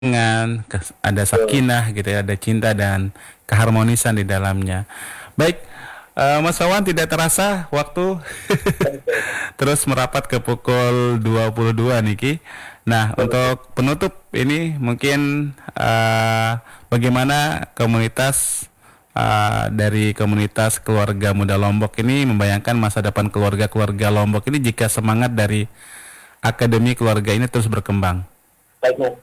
dengan ada sakinah gitu ya, ada cinta dan keharmonisan di dalamnya. Baik, Mas Wawan, tidak terasa waktu terus merapat ke pukul 22 nih Ki. Nah, untuk penutup ini mungkin bagaimana dari komunitas keluarga muda Lombok ini membayangkan masa depan keluarga-keluarga Lombok ini jika semangat dari Akademi Keluarga ini terus berkembang. Baik, Mas.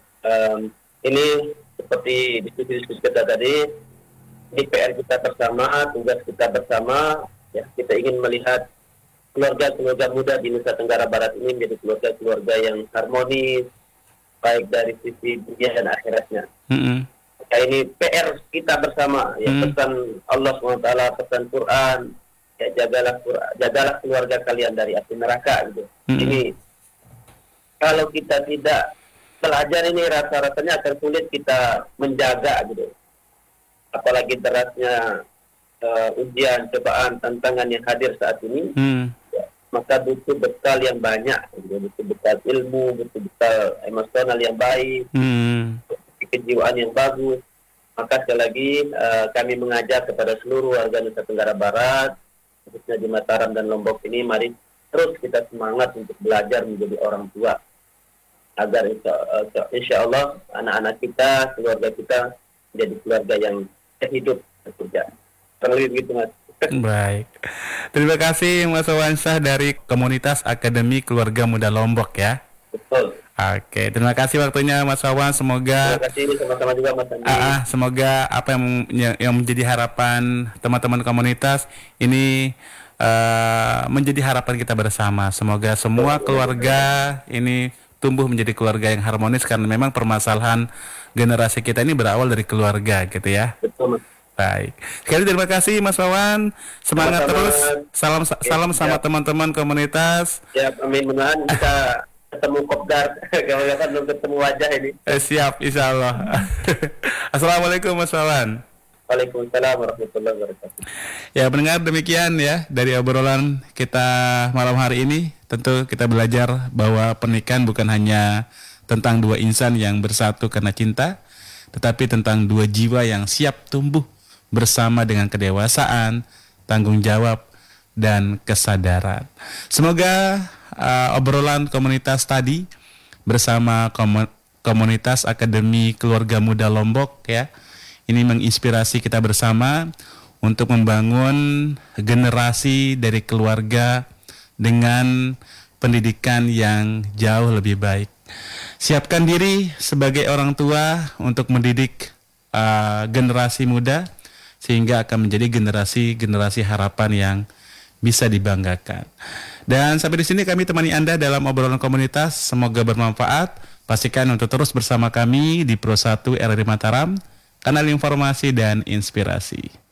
Ini seperti diskusi-diskusi kita tadi, di PR kita bersama, tugas kita bersama, ya kita ingin melihat keluarga-keluarga muda di Nusa Tenggara Barat ini menjadi keluarga-keluarga yang harmonis, baik dari sisi dunia dan akhiratnya. Maka ini PR kita bersama, ya pesan Allah SWT, pesan Quran, ya jagalah keluarga kalian dari api neraka gitu. Ini kalau kita tidak belajar ini rasa-rasanya akan sulit kita menjaga gitu. Apalagi derasnya ujian, cobaan, tantangan yang hadir saat ini, ya, maka butuh bekal yang banyak, gitu. Butuh bekal ilmu, butuh bekal emosional yang baik, kejiwaan yang bagus. Maka sekali lagi kami mengajak kepada seluruh warga Nusa Tenggara Barat, khususnya di Mataram dan Lombok ini, mari terus kita semangat untuk belajar menjadi orang tua, agar insya Allah anak-anak kita, keluarga kita menjadi keluarga yang hidup bekerja. Terlalu begitu, Mas. Baik, terima kasih Mas Wawansyah dari komunitas Akademi Keluarga Muda Lombok ya. Betul. Oke, terima kasih waktunya Mas Wawan. Semoga Terima kasih sama-sama juga Mas Andi. semoga apa yang menjadi harapan teman-teman komunitas ini menjadi harapan kita bersama. Semoga semua keluarga ini tumbuh menjadi keluarga yang harmonis, karena memang permasalahan generasi kita ini berawal dari keluarga gitu ya. Betul, Mas. Baik. Sekali terima kasih Mas Wawan. Semangat Sama-sama. terus. Salam sama teman-teman komunitas. Ya, amin. Mudah-mudahan bisa ketemu kopdar. Kawan-kawan belum ketemu wajah ini. Siap, insya Allah. Assalamualaikum Mas Wawan. Waalaikumsalam warahmatullahi wabarakatuh. Ya, pendengar, demikian ya dari obrolan kita malam hari ini. Tentu kita belajar bahwa pernikahan bukan hanya tentang dua insan yang bersatu karena cinta, tetapi tentang dua jiwa yang siap tumbuh bersama dengan kedewasaan, tanggung jawab, dan kesadaran. Semoga obrolan komunitas tadi bersama komunitas Akademi Keluarga Muda Lombok ya, ini menginspirasi kita bersama untuk membangun generasi dari keluarga dengan pendidikan yang jauh lebih baik. Siapkan diri sebagai orang tua untuk mendidik generasi muda, sehingga akan menjadi generasi harapan yang bisa dibanggakan. Dan sampai di sini kami temani Anda dalam obrolan komunitas. Semoga bermanfaat. Pastikan untuk terus bersama kami di Pro 1 RRI Mataram, kanal informasi dan inspirasi.